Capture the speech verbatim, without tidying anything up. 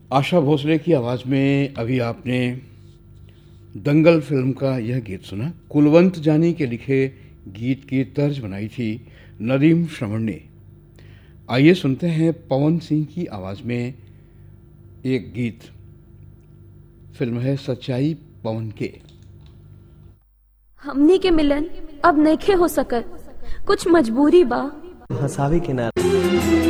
आशा भोसले की आवाज़ में अभी आपने दंगल फिल्म का यह गीत सुना। कुलवंत जानी के लिखे गीत की तर्ज बनाई थी नदीम श्रवण ने। आइए सुनते हैं पवन सिंह की आवाज़ में एक गीत। फिल्म है सच्चाई पवन के। हमनी के मिलन अब नइखे हो सकत, कुछ मजबूरी बा। हंसावे के ना